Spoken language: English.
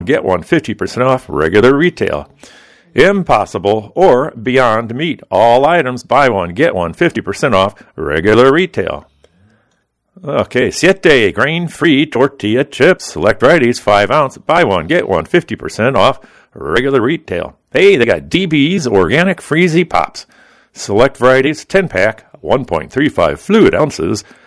get one 50% off regular retail. Impossible or Beyond Meat. All items, buy one, get one 50% off regular retail. Okay, Siete grain-free tortilla chips. Select varieties, 5 ounce, buy one, get one 50% off regular retail. Hey, they got DB's Organic Freezy Pops. Select varieties, 10-pack, 1.35 fluid ounces,